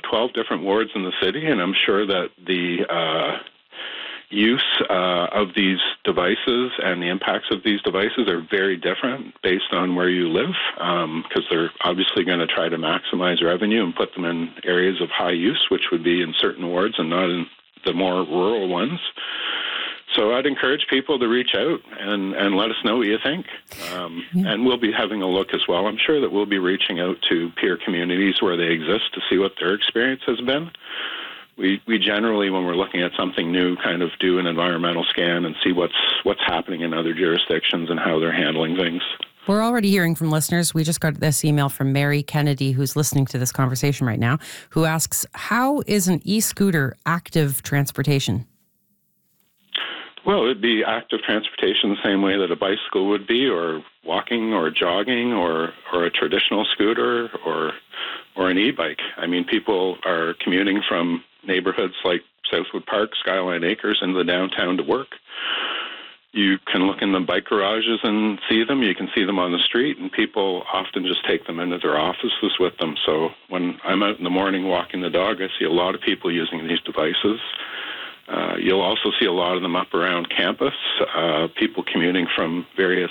12 different wards in the city, and I'm sure that the use of these devices and the impacts of these devices are very different based on where you live, because they're obviously going to try to maximize revenue and put them in areas of high use, which would be in certain wards and not in the more rural ones. So I'd encourage people to reach out and let us know what you think. And we'll be having a look as well. I'm sure that we'll be reaching out to peer communities where they exist to see what their experience has been. We generally, when we're looking at something new, kind of do an environmental scan and see what's happening in other jurisdictions and how they're handling things. We're already hearing from listeners. We just got this email from Mary Kennedy, who's listening to this conversation right now, who asks, how is an e-scooter active transportation? Well, it'd be active transportation the same way that a bicycle would be, or walking or jogging or a traditional scooter or an e-bike. I mean, people are commuting from neighborhoods like Southwood Park, Skyline Acres, into the downtown to work. You can look in the bike garages and see them. You can see them on the street, and people often just take them into their offices with them. So when I'm out in the morning walking the dog, I see a lot of people using these devices. You'll also see a lot of them up around campus, people commuting from various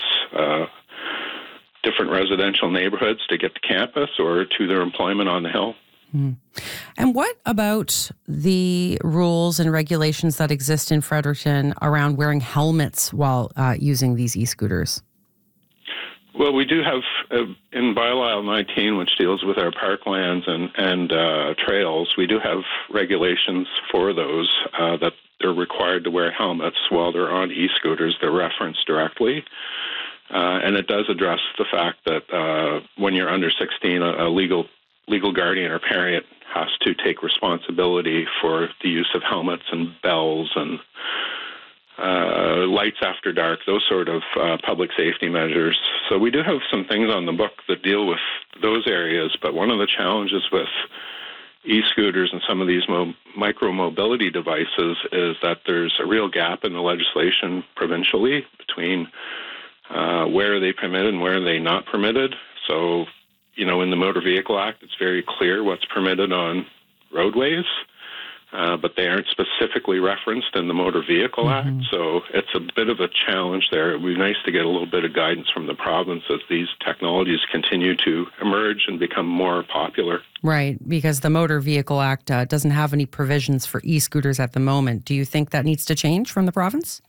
different residential neighborhoods to get to campus or to their employment on the Hill. And what about the rules and regulations that exist in Fredericton around wearing helmets while using these e-scooters? Well, we do have, in Bylaw 19, which deals with our parklands and trails, we do have regulations for those that they're required to wear helmets while they're on e-scooters. They're referenced directly. And it does address the fact that when you're under 16, a legal guardian or parent has to take responsibility for the use of helmets and bells and lights after dark, those sort of public safety measures. So we do have some things on the book that deal with those areas, but one of the challenges with e-scooters and some of these micro-mobility devices is that there's a real gap in the legislation provincially between where are they permitted and where are they not permitted. So, in the Motor Vehicle Act, it's very clear what's permitted on roadways, but they aren't specifically referenced in the Motor Vehicle Act. So it's a bit of a challenge there. It would be nice to get a little bit of guidance from the province as these technologies continue to emerge and become more popular. Right, because the Motor Vehicle Act doesn't have any provisions for e-scooters at the moment. Do you think that needs to change from the province?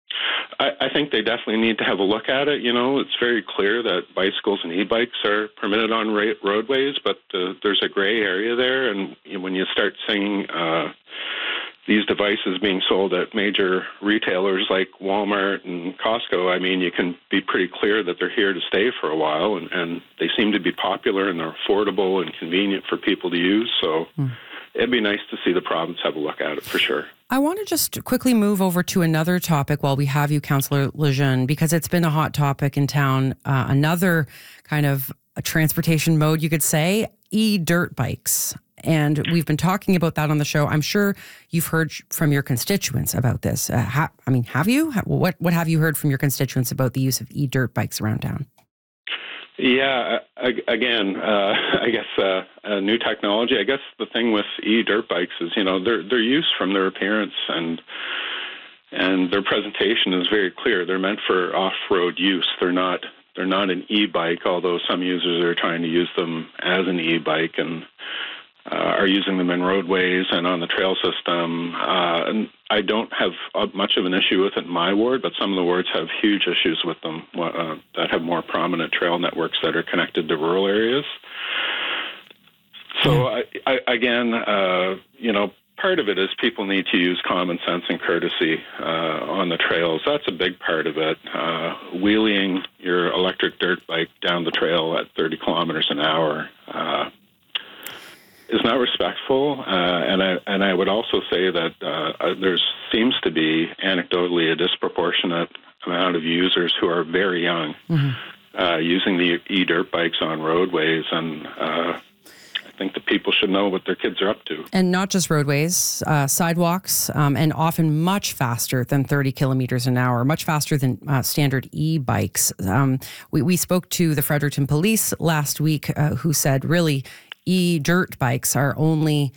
I think they definitely need to have a look at it. It's very clear that bicycles and e-bikes are permitted on roadways, but there's a gray area there. And when you start seeing these devices being sold at major retailers like Walmart and Costco, I mean, you can be pretty clear that they're here to stay for a while, and they seem to be popular and they're affordable and convenient for people to use. So it'd be nice to see the province have a look at it for sure. I want to just quickly move over to another topic while we have you, Councillor Lejeune, because it's been a hot topic in town. Another kind of a transportation mode, you could say, e-dirt bikes. And we've been talking about that on the show. I'm sure you've heard from your constituents about this. Have you? What have you heard from your constituents about the use of e-dirt bikes around town? Yeah, again, I guess new technology. I guess the thing with e-dirt bikes is, their use from their appearance and their presentation is very clear. They're meant for off-road use. They're not an e-bike, although some users are trying to use them as an e-bike and are using them in roadways and on the trail system. And I don't have much of an issue with it in my ward, but some of the wards have huge issues with them that have more prominent trail networks that are connected to rural areas. So, part of it is people need to use common sense and courtesy on the trails. That's a big part of it. Wheeling your electric dirt bike down the trail at 30 kilometers an hour is not respectful, and I would also say that there seems to be anecdotally a disproportionate amount of users who are very young using the e-dirt bikes on roadways, and I think that people should know what their kids are up to. And not just roadways, sidewalks, and often much faster than 30 kilometers an hour, much faster than standard e-bikes. We spoke to the Fredericton Police last week who said really e-dirt bikes are only